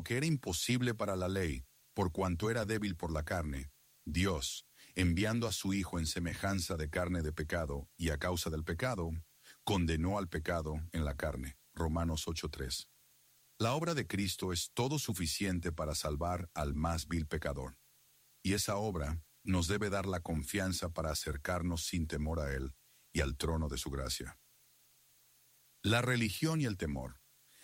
que era imposible para la ley, por cuanto era débil por la carne, Dios, enviando a su Hijo en semejanza de carne de pecado, y a causa del pecado, condenó al pecado en la carne. Romanos 8:3. La obra de Cristo es todo suficiente para salvar al más vil pecador. Y esa obra nos debe dar la confianza para acercarnos sin temor a Él y al trono de su gracia. La religión y el temor.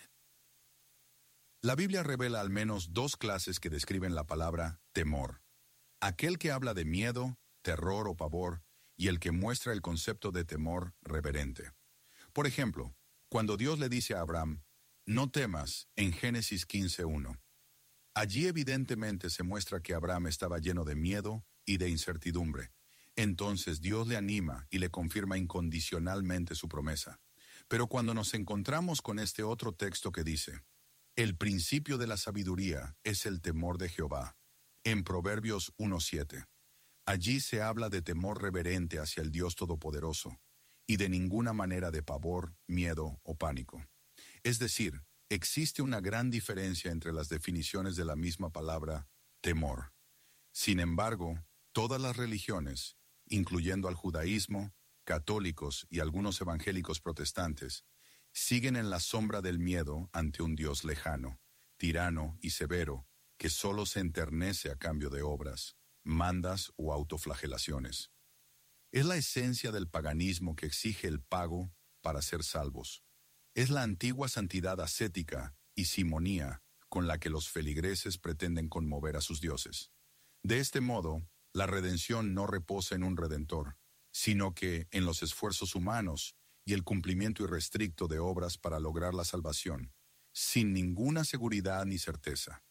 La Biblia revela al menos dos clases que describen la palabra temor. Aquel que habla de miedo, terror o pavor, y el que muestra el concepto de temor reverente. Por ejemplo, cuando Dios le dice a Abraham, no temas, en Génesis 15:1. Allí evidentemente se muestra que Abraham estaba lleno de miedo y de incertidumbre. Entonces Dios le anima y le confirma incondicionalmente su promesa. Pero cuando nos encontramos con este otro texto que dice, el principio de la sabiduría es el temor de Jehová, en Proverbios 1:7. Allí se habla de temor reverente hacia el Dios Todopoderoso, y de ninguna manera de pavor, miedo o pánico. Es decir, existe una gran diferencia entre las definiciones de la misma palabra, temor. Sin embargo, todas las religiones, incluyendo al judaísmo, católicos y algunos evangélicos protestantes, siguen en la sombra del miedo ante un Dios lejano, tirano y severo, que solo se enternece a cambio de obras, mandas o autoflagelaciones. Es la esencia del paganismo que exige el pago para ser salvos. Es la antigua santidad ascética y simonía con la que los feligreses pretenden conmover a sus dioses. De este modo, la redención no reposa en un redentor, sino que en los esfuerzos humanos y el cumplimiento irrestricto de obras para lograr la salvación, sin ninguna seguridad ni certeza.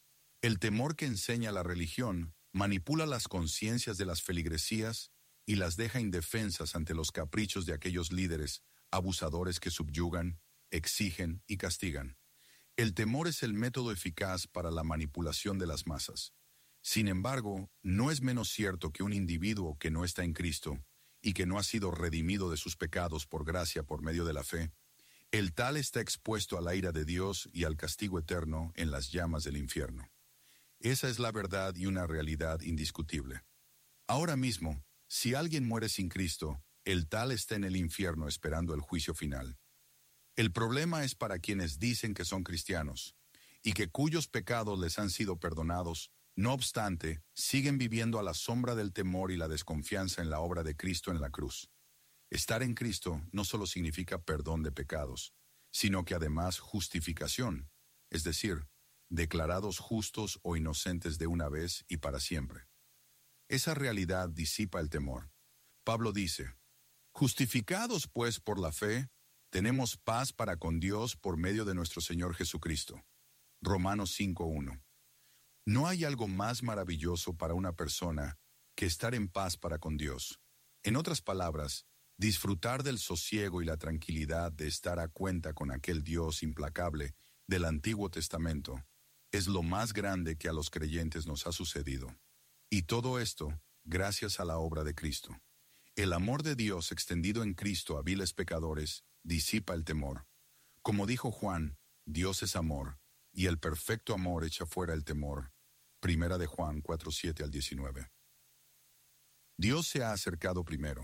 El temor que enseña la religión manipula las conciencias de las feligresías y las deja indefensas ante los caprichos de aquellos líderes abusadores que subyugan, exigen y castigan. El temor es el método eficaz para la manipulación de las masas. Sin embargo, no es menos cierto que un individuo que no está en Cristo y que no ha sido redimido de sus pecados por gracia por medio de la fe, el tal está expuesto a la ira de Dios y al castigo eterno en las llamas del infierno. Esa es la verdad y una realidad indiscutible. Ahora mismo, si alguien muere sin Cristo, el tal está en el infierno esperando el juicio final. El problema es para quienes dicen que son cristianos y que cuyos pecados les han sido perdonados, no obstante, siguen viviendo a la sombra del temor y la desconfianza en la obra de Cristo en la cruz. Estar en Cristo no solo significa perdón de pecados, sino que además justificación, es decir, declarados justos o inocentes de una vez y para siempre. Esa realidad disipa el temor. Pablo dice, justificados pues por la fe, tenemos paz para con Dios por medio de nuestro Señor Jesucristo. Romanos 5:1. No hay algo más maravilloso para una persona que estar en paz para con Dios. En otras palabras, disfrutar del sosiego y la tranquilidad de estar a cuenta con aquel Dios implacable del Antiguo Testamento es lo más grande que a los creyentes nos ha sucedido. Y todo esto, gracias a la obra de Cristo. El amor de Dios extendido en Cristo a viles pecadores disipa el temor. Como dijo Juan, Dios es amor, y el perfecto amor echa fuera el temor. Primera de Juan 4:7-19. Dios se ha acercado primero.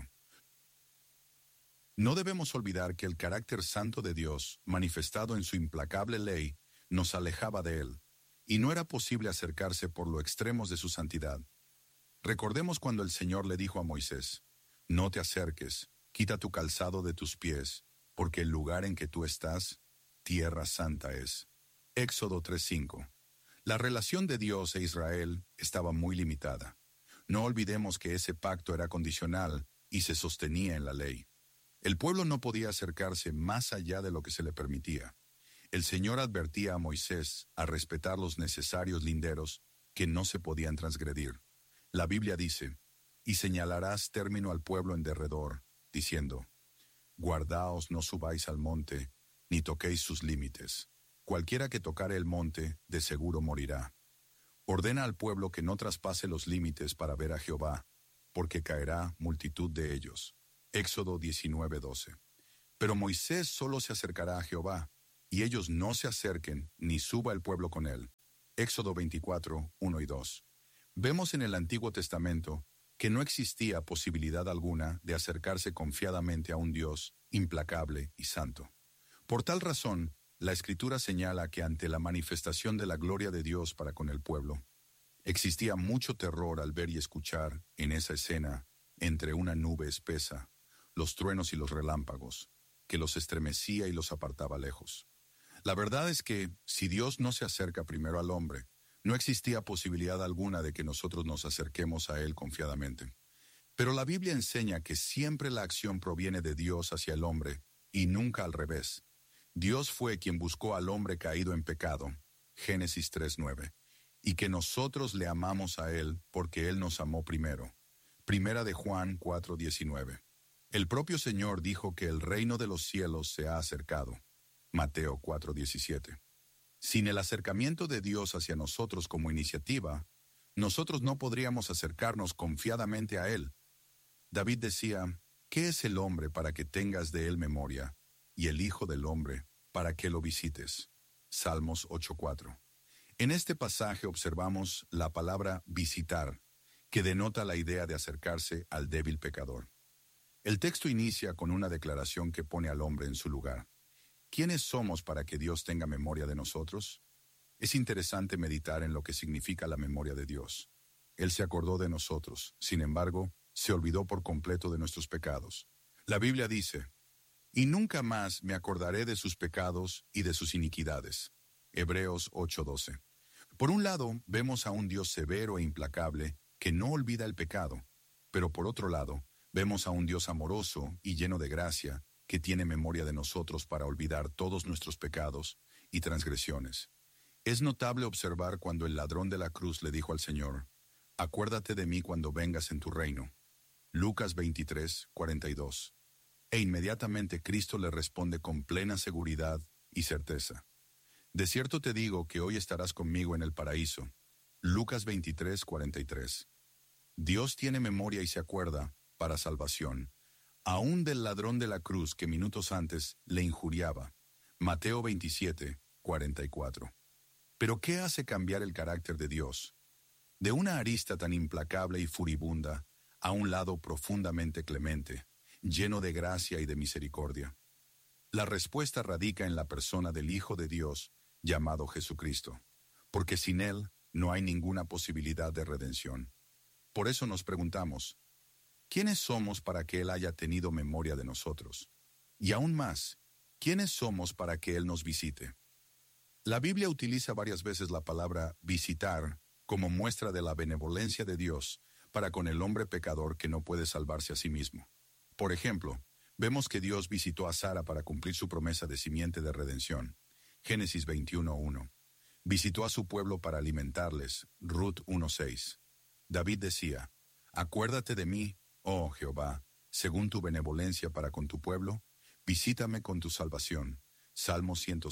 No debemos olvidar que el carácter santo de Dios, manifestado en su implacable ley, nos alejaba de Él, y no era posible acercarse por los extremos de su santidad. Recordemos cuando el Señor le dijo a Moisés, no te acerques, quita tu calzado de tus pies, porque el lugar en que tú estás, tierra santa es. Éxodo 3:5. La relación de Dios e Israel estaba muy limitada. No olvidemos que ese pacto era condicional y se sostenía en la ley. El pueblo no podía acercarse más allá de lo que se le permitía. El Señor advertía a Moisés a respetar los necesarios linderos que no se podían transgredir. La Biblia dice, y señalarás término al pueblo en derredor, diciendo, guardaos, no subáis al monte, ni toquéis sus límites. Cualquiera que tocare el monte, de seguro morirá. Ordena al pueblo que no traspase los límites para ver a Jehová, porque caerá multitud de ellos. Éxodo 19:12. Pero Moisés solo se acercará a Jehová, y ellos no se acerquen, ni suba el pueblo con él. Éxodo 24, 1 y 2. Vemos en el Antiguo Testamento que no existía posibilidad alguna de acercarse confiadamente a un Dios implacable y santo. Por tal razón, la Escritura señala que ante la manifestación de la gloria de Dios para con el pueblo, existía mucho terror al ver y escuchar en esa escena, entre una nube espesa, los truenos y los relámpagos, que los estremecía y los apartaba lejos. La verdad es que, si Dios no se acerca primero al hombre, no existía posibilidad alguna de que nosotros nos acerquemos a Él confiadamente. Pero la Biblia enseña que siempre la acción proviene de Dios hacia el hombre, y nunca al revés. Dios fue quien buscó al hombre caído en pecado, Génesis 3:9, y que nosotros le amamos a Él porque Él nos amó primero. Primera de Juan 4:19. El propio Señor dijo que el reino de los cielos se ha acercado, Mateo 4:17. Sin el acercamiento de Dios hacia nosotros como iniciativa, nosotros no podríamos acercarnos confiadamente a Él. David decía, ¿qué es el hombre para que tengas de él memoria, y el Hijo del hombre para que lo visites? Salmos 8:4. En este pasaje observamos la palabra visitar, que denota la idea de acercarse al débil pecador. El texto inicia con una declaración que pone al hombre en su lugar. ¿Quiénes somos para que Dios tenga memoria de nosotros? Es interesante meditar en lo que significa la memoria de Dios. Él se acordó de nosotros, sin embargo, se olvidó por completo de nuestros pecados. La Biblia dice, «Y nunca más me acordaré de sus pecados y de sus iniquidades». Hebreos 8:12. Por un lado, vemos a un Dios severo e implacable que no olvida el pecado, pero por otro lado, vemos a un Dios amoroso y lleno de gracia que tiene memoria de nosotros para olvidar todos nuestros pecados y transgresiones. Es notable observar cuando el ladrón de la cruz le dijo al Señor, «Acuérdate de mí cuando vengas en tu reino». Lucas 23:42. E inmediatamente Cristo le responde con plena seguridad y certeza. «De cierto te digo que hoy estarás conmigo en el paraíso». Lucas 23:43. Dios tiene memoria y se acuerda, para salvación, aún del ladrón de la cruz que minutos antes le injuriaba. Mateo 27:44. Pero ¿qué hace cambiar el carácter de Dios? De una arista tan implacable y furibunda, a un lado profundamente clemente, lleno de gracia y de misericordia. La respuesta radica en la persona del Hijo de Dios, llamado Jesucristo, porque sin Él no hay ninguna posibilidad de redención. Por eso nos preguntamos, ¿quiénes somos para que Él haya tenido memoria de nosotros? Y aún más, ¿quiénes somos para que Él nos visite? La Biblia utiliza varias veces la palabra visitar como muestra de la benevolencia de Dios para con el hombre pecador que no puede salvarse a sí mismo. Por ejemplo, vemos que Dios visitó a Sara para cumplir su promesa de simiente de redención. Génesis 21:1. Visitó a su pueblo para alimentarles. Ruth 1:6. David decía, «Acuérdate de mí, oh Jehová, según tu benevolencia para con tu pueblo, visítame con tu salvación». Salmo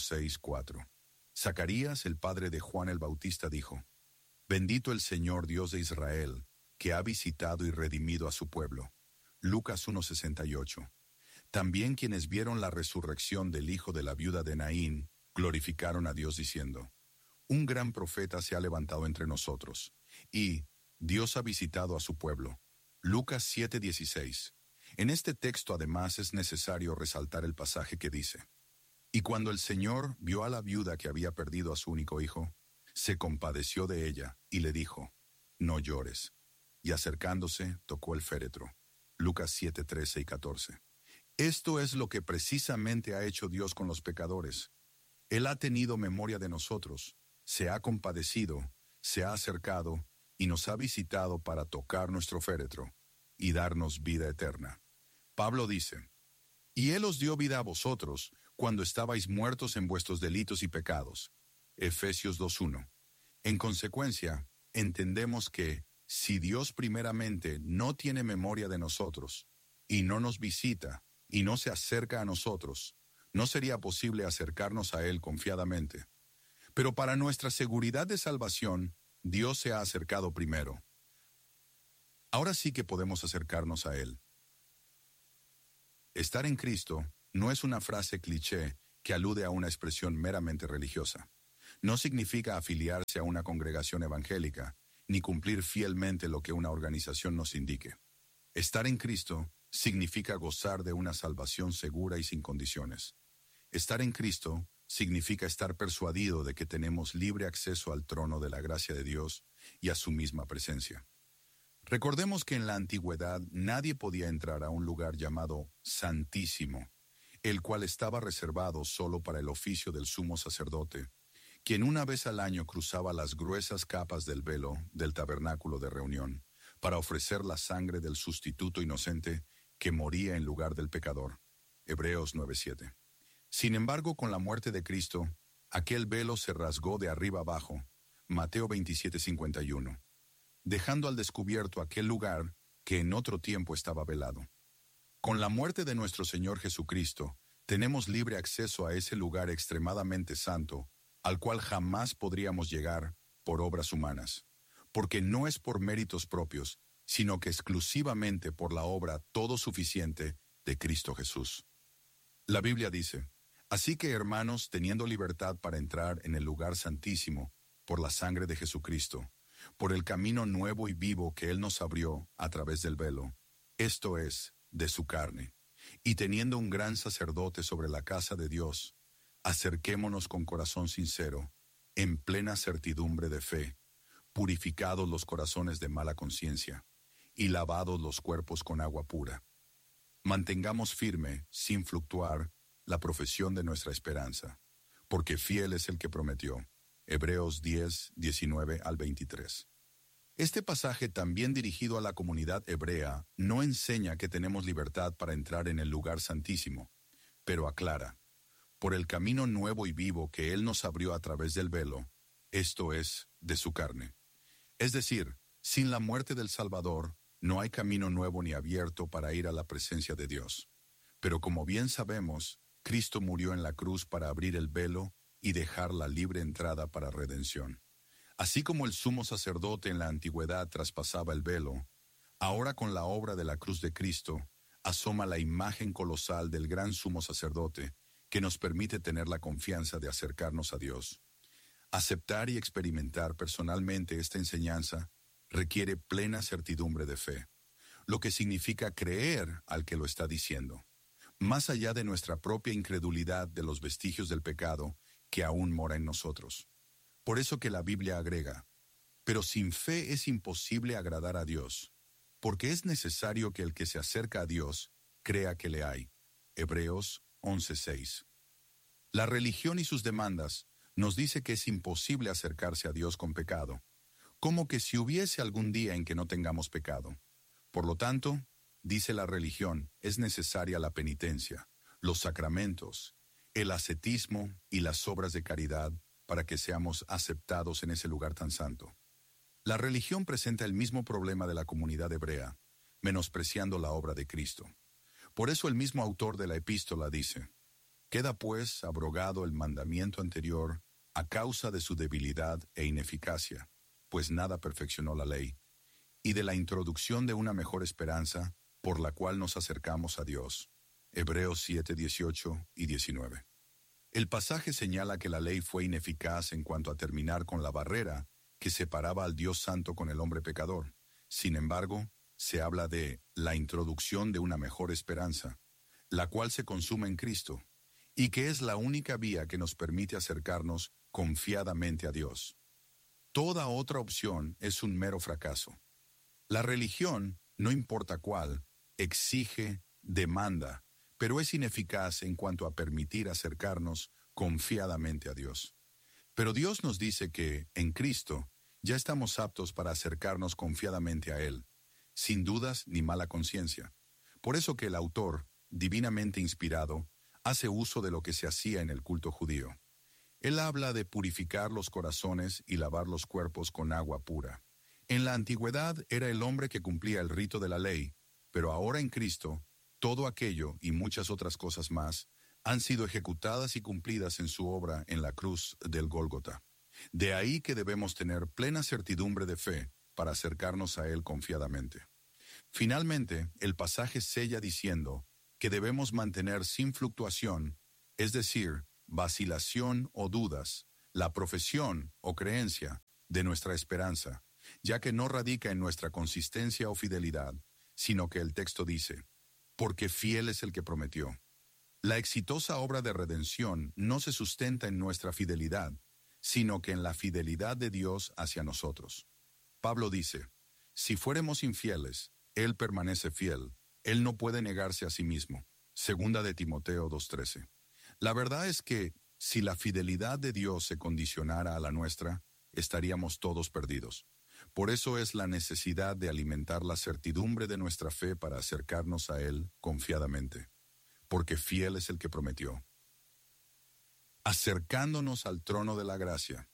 106:4. Zacarías, el padre de Juan el Bautista, dijo, «Bendito el Señor Dios de Israel, que ha visitado y redimido a su pueblo». Lucas 1:68. También quienes vieron la resurrección del hijo de la viuda de Naín, glorificaron a Dios diciendo, «Un gran profeta se ha levantado entre nosotros, y Dios ha visitado a su pueblo». Lucas 7:16. En este texto además es necesario resaltar el pasaje que dice, «Y cuando el Señor vio a la viuda que había perdido a su único hijo, se compadeció de ella y le dijo, no llores». Y acercándose, tocó el féretro. Lucas 7:13 y 14. Esto es lo que precisamente ha hecho Dios con los pecadores. Él ha tenido memoria de nosotros, se ha compadecido, se ha acercado y nos ha visitado para tocar nuestro féretro y darnos vida eterna. Pablo dice, «Y Él os dio vida a vosotros cuando estabais muertos en vuestros delitos y pecados». Efesios 2:1. En consecuencia, entendemos que, si Dios primeramente no tiene memoria de nosotros, y no nos visita, y no se acerca a nosotros, no sería posible acercarnos a Él confiadamente. Pero para nuestra seguridad de salvación, Dios se ha acercado primero. Ahora sí que podemos acercarnos a Él. Estar en Cristo no es una frase cliché que alude a una expresión meramente religiosa. No significa afiliarse a una congregación evangélica, ni cumplir fielmente lo que una organización nos indique. Estar en Cristo significa gozar de una salvación segura y sin condiciones. Estar en Cristo significa estar persuadido de que tenemos libre acceso al trono de la gracia de Dios y a su misma presencia. Recordemos que en la antigüedad nadie podía entrar a un lugar llamado Santísimo, el cual estaba reservado solo para el oficio del sumo sacerdote, quien una vez al año cruzaba las gruesas capas del velo del tabernáculo de reunión para ofrecer la sangre del sustituto inocente que moría en lugar del pecador. Hebreos 9:7. Sin embargo, con la muerte de Cristo, aquel velo se rasgó de arriba abajo, Mateo 27:51, dejando al descubierto aquel lugar que en otro tiempo estaba velado. Con la muerte de nuestro Señor Jesucristo, tenemos libre acceso a ese lugar extremadamente santo, al cual jamás podríamos llegar por obras humanas, porque no es por méritos propios, sino que exclusivamente por la obra todo suficiente de Cristo Jesús. La Biblia dice: así que, hermanos, teniendo libertad para entrar en el lugar santísimo por la sangre de Jesucristo, por el camino nuevo y vivo que Él nos abrió a través del velo, esto es, de su carne, y teniendo un gran sacerdote sobre la casa de Dios, acerquémonos con corazón sincero, en plena certidumbre de fe, purificados los corazones de mala conciencia, y lavados los cuerpos con agua pura. Mantengamos firme, sin fluctuar, la profesión de nuestra esperanza, porque fiel es el que prometió. Hebreos 10, 19 al 23. Este pasaje, también dirigido a la comunidad hebrea, no enseña que tenemos libertad para entrar en el lugar santísimo, pero aclara: por el camino nuevo y vivo que Él nos abrió a través del velo, esto es, de su carne. Es decir, sin la muerte del Salvador, no hay camino nuevo ni abierto para ir a la presencia de Dios. Pero como bien sabemos, Cristo murió en la cruz para abrir el velo y dejar la libre entrada para redención. Así como el sumo sacerdote en la antigüedad traspasaba el velo, ahora con la obra de la cruz de Cristo, asoma la imagen colosal del gran sumo sacerdote que nos permite tener la confianza de acercarnos a Dios. Aceptar y experimentar personalmente esta enseñanza requiere plena certidumbre de fe, lo que significa creer al que lo está diciendo, más allá de nuestra propia incredulidad de los vestigios del pecado que aún mora en nosotros. Por eso que la Biblia agrega: pero sin fe es imposible agradar a Dios, porque es necesario que el que se acerca a Dios crea que le hay. Hebreos 11:6. La religión y sus demandas nos dice que es imposible acercarse a Dios con pecado, como que si hubiese algún día en que no tengamos pecado. Por lo tanto, dice la religión, es necesaria la penitencia, los sacramentos, el ascetismo y las obras de caridad para que seamos aceptados en ese lugar tan santo. La religión presenta el mismo problema de la comunidad hebrea, menospreciando la obra de Cristo. Por eso el mismo autor de la epístola dice: queda pues abrogado el mandamiento anterior a causa de su debilidad e ineficacia, pues nada perfeccionó la ley, y de la introducción de una mejor esperanza por la cual nos acercamos a Dios. Hebreos 7, 18 y 19. El pasaje señala que la ley fue ineficaz en cuanto a terminar con la barrera que separaba al Dios santo con el hombre pecador. Sin embargo, se habla de la introducción de una mejor esperanza, la cual se consuma en Cristo, y que es la única vía que nos permite acercarnos confiadamente a Dios. Toda otra opción es un mero fracaso. La religión, no importa cuál, exige, demanda, pero es ineficaz en cuanto a permitir acercarnos confiadamente a Dios. Pero Dios nos dice que, en Cristo, ya estamos aptos para acercarnos confiadamente a Él, sin dudas ni mala conciencia. Por eso que el autor, divinamente inspirado, hace uso de lo que se hacía en el culto judío. Él habla de purificar los corazones y lavar los cuerpos con agua pura. En la antigüedad era el hombre que cumplía el rito de la ley, pero ahora en Cristo, todo aquello y muchas otras cosas más han sido ejecutadas y cumplidas en su obra en la cruz del Gólgota. De ahí que debemos tener plena certidumbre de fe para acercarnos a Él confiadamente. Finalmente, el pasaje sella diciendo que debemos mantener sin fluctuación, es decir, vacilación o dudas, la profesión o creencia de nuestra esperanza, ya que no radica en nuestra consistencia o fidelidad, sino que el texto dice, porque fiel es el que prometió. La exitosa obra de redención no se sustenta en nuestra fidelidad, sino que en la fidelidad de Dios hacia nosotros. Pablo dice, si fuéramos infieles, Él permanece fiel, Él no puede negarse a sí mismo. Segunda de Timoteo 2:13. La verdad es que, si la fidelidad de Dios se condicionara a la nuestra, estaríamos todos perdidos. Por eso es la necesidad de alimentar la certidumbre de nuestra fe para acercarnos a Él confiadamente, porque fiel es el que prometió. Acercándonos al trono de la gracia.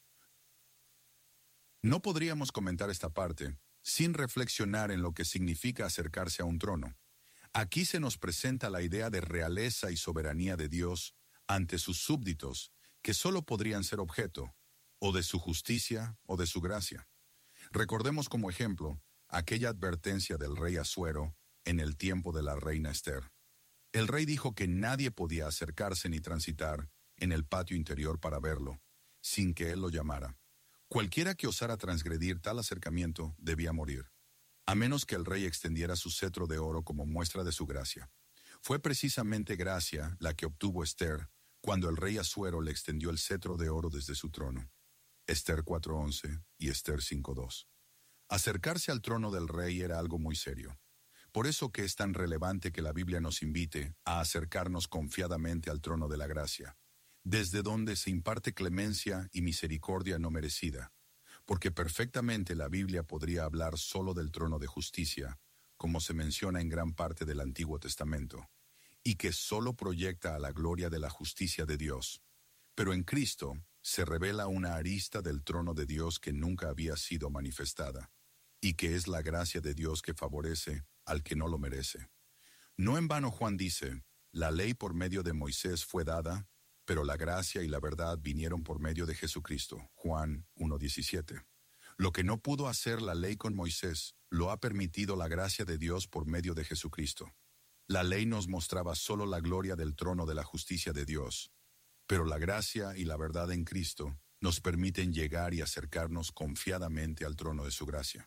No podríamos comentar esta parte sin reflexionar en lo que significa acercarse a un trono. Aquí se nos presenta la idea de realeza y soberanía de Dios ante sus súbditos, que solo podrían ser objeto, o de su justicia o de su gracia. Recordemos como ejemplo aquella advertencia del rey Asuero en el tiempo de la reina Esther. El rey dijo que nadie podía acercarse ni transitar en el patio interior para verlo, sin que él lo llamara. Cualquiera que osara transgredir tal acercamiento debía morir, a menos que el rey extendiera su cetro de oro como muestra de su gracia. Fue precisamente gracia la que obtuvo Esther cuando el rey Asuero le extendió el cetro de oro desde su trono. Esther 4:11 y Esther 5:2. Acercarse al trono del rey era algo muy serio. Por eso que es tan relevante que la Biblia nos invite a acercarnos confiadamente al trono de la gracia, desde donde se imparte clemencia y misericordia no merecida, porque perfectamente la Biblia podría hablar solo del trono de justicia, como se menciona en gran parte del Antiguo Testamento, y que solo proyecta a la gloria de la justicia de Dios. Pero en Cristo se revela una arista del trono de Dios que nunca había sido manifestada, y que es la gracia de Dios que favorece al que no lo merece. No en vano Juan dice, la ley por medio de Moisés fue dada, pero la gracia y la verdad vinieron por medio de Jesucristo. Juan 1:17. Lo que no pudo hacer la ley con Moisés, lo ha permitido la gracia de Dios por medio de Jesucristo. La ley nos mostraba solo la gloria del trono de la justicia de Dios, pero la gracia y la verdad en Cristo nos permiten llegar y acercarnos confiadamente al trono de su gracia.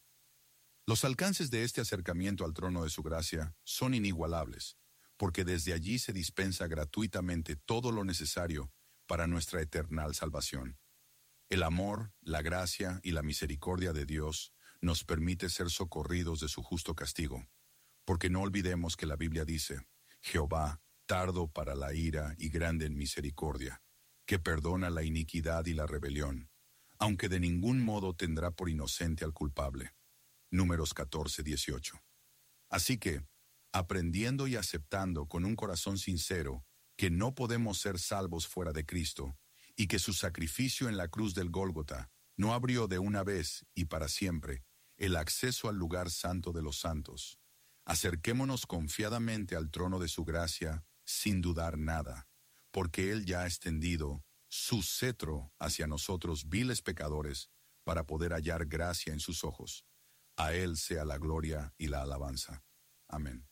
Los alcances de este acercamiento al trono de su gracia son inigualables, porque desde allí se dispensa gratuitamente todo lo necesario para nuestra eterna salvación. El amor, la gracia y la misericordia de Dios nos permite ser socorridos de su justo castigo, porque no olvidemos que la Biblia dice, Jehová, tardo para la ira y grande en misericordia, que perdona la iniquidad y la rebelión, aunque de ningún modo tendrá por inocente al culpable. Números 14:18. Así que, aprendiendo y aceptando con un corazón sincero que no podemos ser salvos fuera de Cristo, y que su sacrificio en la cruz del Gólgota no abrió de una vez y para siempre el acceso al lugar santo de los santos, acerquémonos confiadamente al trono de su gracia sin dudar nada, porque Él ya ha extendido su cetro hacia nosotros viles pecadores para poder hallar gracia en sus ojos. A Él sea la gloria y la alabanza. Amén.